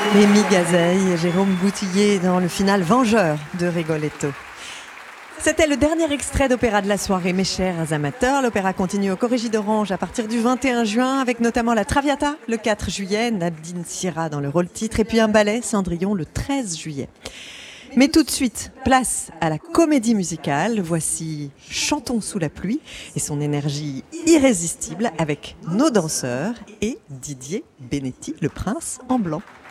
Rémi Gazeille et Jérôme Boutillier dans le final Vengeur de Rigoletto. C'était le dernier extrait d'opéra de la soirée, mes chers amateurs. L'opéra continue au Corrigi d'Orange à partir du 21 juin avec notamment la Traviata le 4 juillet, Nadine Sierra dans le rôle titre et puis un ballet, Cendrillon, le 13 juillet. Mais tout de suite, place à la comédie musicale. Voici Chantons sous la pluie et son énergie irrésistible avec nos danseurs et Didier Benetti, le prince en blanc.